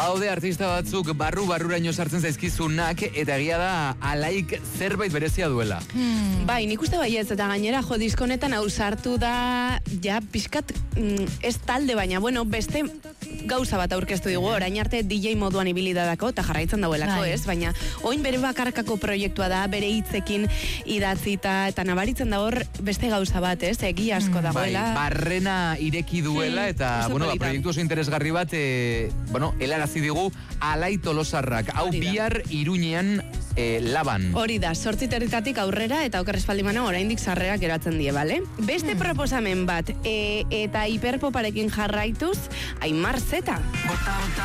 Haude artista batzuk barruraino sartzen zaizkizunak eta egia da alaik zerbait berezia duela. Bai, nik uste baiez, eta gainera jo diskonetan ausartu da, ja, pixkat, ez talde baina, bueno, beste gauza bat aurkeztu digu, orain arte DJ moduan ibilidadako, eta jarraitzen dauelako, ez? Baina, oin bere bakarkako proiektua da, bere hitzekin idatzita, eta nabaritzen da hor beste gauza bat, ez? Egia asko dagoela. Bai, barrena ireki duela, eta, bueno, proiektu oso interesgarri bat, helarazi digu Alai Tolosarrak. Hau bihar Iruñean Laban. Hori da, 8 territatik aurrera eta oker espaldimana oraindik sarrerak geratzen die, bale? Beste proposamen bat, eta hiperpoparekin jarraituz, Aimar Zeta.